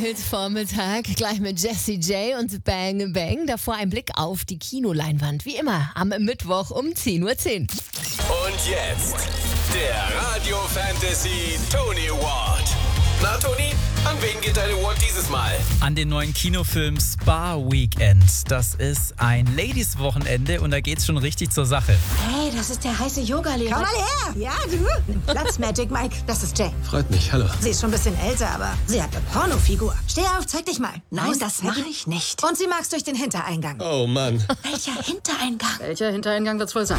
Hit-Vormittag, gleich mit Jessie J und Bang Bang. Davor ein Blick auf die Kinoleinwand, wie immer, am Mittwoch um 10:10 Uhr. Und jetzt, der Radio Fantasy Tony Award. Na Toni, an wen geht dein Award dieses Mal? An den neuen Kinofilm Spa Weekend. Das ist ein Ladies-Wochenende und da geht's schon richtig zur Sache. Hey, das ist der heiße Yoga-Lehrer. Komm mal her! Ja, du! Platz, Magic Mike. Das ist Jane. Freut mich, hallo. Sie ist schon ein bisschen älter, aber sie hat eine Pornofigur. Steh auf, zeig dich mal. Nein, das mache ich nicht. Und sie mag's durch den Hintereingang. Oh Mann. Welcher Hintereingang? Welcher Hintereingang wird's wohl sein?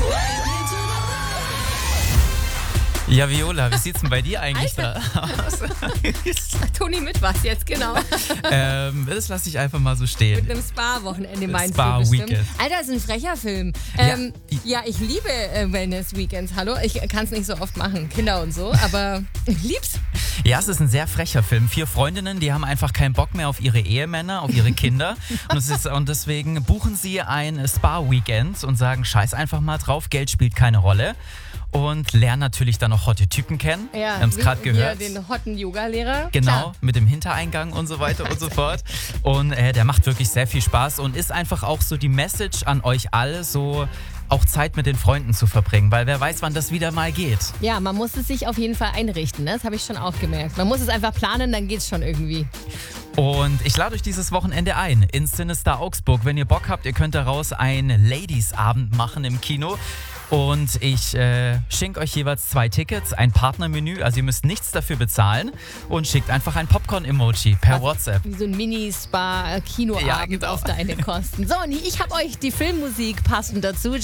Ja, Viola, wie sieht's denn bei dir eigentlich da aus? Toni mit was jetzt, genau. Das lasse ich einfach mal so stehen. Mit einem Spa-Wochenende meinst Spa du bestimmt. Weekend. Alter, ist ein frecher Film. Ja, ich liebe Wellness-Weekends. Hallo, ich kann es nicht so oft machen, Kinder und so, aber ich lieb's. Ja, es ist ein sehr frecher Film. 4 Freundinnen, die haben einfach keinen Bock mehr auf ihre Ehemänner, auf ihre Kinder. Und deswegen buchen sie ein Spa-Weekend und sagen, scheiß einfach mal drauf, Geld spielt keine Rolle. Und lernen natürlich dann noch hotte Typen kennen. Ja, wir haben es gerade gehört. Ja, den hotten Yoga-Lehrer. Genau, Klar. mit dem Hintereingang und so weiter und so fort. Und der macht wirklich sehr viel Spaß und ist einfach auch so die Message an euch alle, so auch Zeit mit den Freunden zu verbringen, weil wer weiß, wann das wieder mal geht. Ja, man muss es sich auf jeden Fall einrichten, ne? Das habe ich schon auch gemerkt. Man muss es einfach planen, dann geht's schon irgendwie. Und ich lade euch dieses Wochenende ein ins Sinister Augsburg. Wenn ihr Bock habt, ihr könnt daraus einen Ladies-Abend machen im Kino. Und ich schenke euch jeweils 2 Tickets, ein Partnermenü, also ihr müsst nichts dafür bezahlen und schickt einfach ein Popcorn-Emoji per WhatsApp. Wie so ein Mini-Spa-Kinoabend Ja, genau. auf deine Kosten. So, und ich habe euch die Filmmusik passend dazu.